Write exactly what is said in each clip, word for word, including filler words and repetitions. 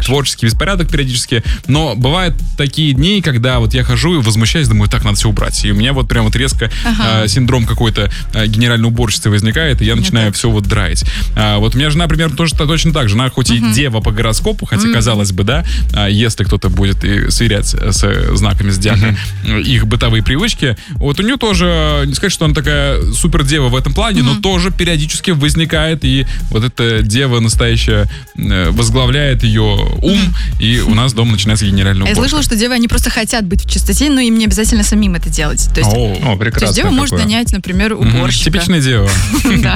творческий беспорядок периодически, но бывают такие дни, когда вот я хожу и возмущаюсь, думаю, так, надо все убрать. И у меня вот прям вот резко ага. э, синдром какой-то э, генеральной уборщицы возникает, и я начинаю Нет. все вот драить. А, вот у меня жена, например, тоже точно так же. Жена хоть uh-huh. и дева по гороскопу, хотя, uh-huh. казалось бы, да, если кто-то будет и сверять с знаками зодиака uh-huh. их бытовые привычки, вот у нее тоже, не сказать, что она такая супер дева в этом плане, uh-huh. но тоже периодически возникает, и вот эта дева настоящая возглавляет ее ум, uh-huh. и у нас дома начинается генеральная уборка. Я слышала, что девы, они просто хотят быть в чистоте, но им не обязательно самим это делать. То есть, О, прекрасно. То есть дева может нанять, например, уборщика. Типичная дева. Да.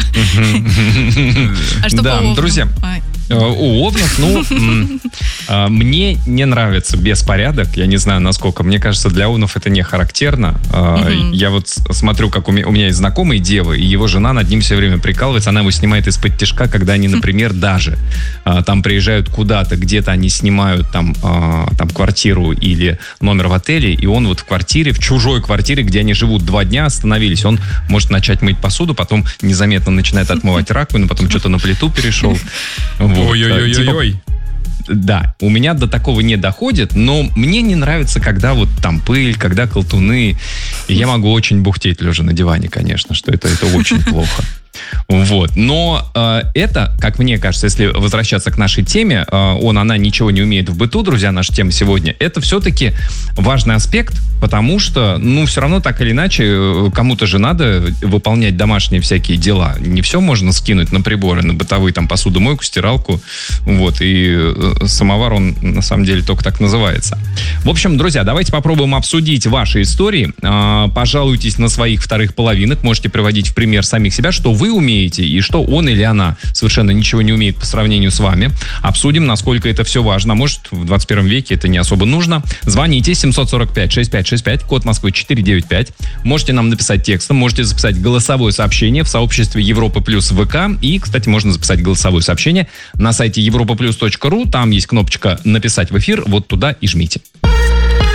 А что по овнам? Друзья, у овнов, ну, мне не нравится беспорядок. Я не знаю, насколько. Мне кажется, для овнов это не характерно. Mm-hmm. Я вот смотрю, как у меня, у меня есть знакомый дева, и его жена над ним все время прикалывается. Она его снимает из-под тишка, когда они, например, даже там приезжают куда-то, где-то они снимают там, там квартиру или номер в отеле, и он вот в квартире, в чужой квартире, где они живут два дня, остановились. Он может начать мыть посуду, потом незаметно начинает отмывать раковину, потом что-то на плиту перешел. Ой-ой-ой-ой-ой. Типа, да, у меня до такого не доходит, но мне не нравится, когда вот там пыль, когда колтуны. И я могу очень бухтеть лежа на диване, конечно, что это, это очень плохо. Вот. Но э, это, как мне кажется, если возвращаться к нашей теме, э, он, она ничего не умеет в быту, друзья, наша тема сегодня, это все-таки важный аспект, потому что, ну, все равно так или иначе, кому-то же надо выполнять домашние всякие дела. Не все можно скинуть на приборы, на бытовые, там, посудомойку, стиралку, вот, и э, самовар, он, на самом деле, только так называется. В общем, друзья, давайте попробуем обсудить ваши истории. Э, пожалуйтесь на своих вторых половинок, можете приводить в пример самих себя, что вы умеете и что он или она совершенно ничего не умеет по сравнению с вами. Обсудим, насколько это все важно. Может, в двадцать первом веке это не особо нужно. Звоните семь сорок пять шестьдесят пять шестьдесят пять, код Москвы четыре девять пять. Можете нам написать текстом, можете записать голосовое сообщение в сообществе Европа Плюс ВК. И, кстати, можно записать голосовое сообщение на сайте европа плюс точка ру. Там есть кнопочка «Написать в эфир». Вот туда и жмите.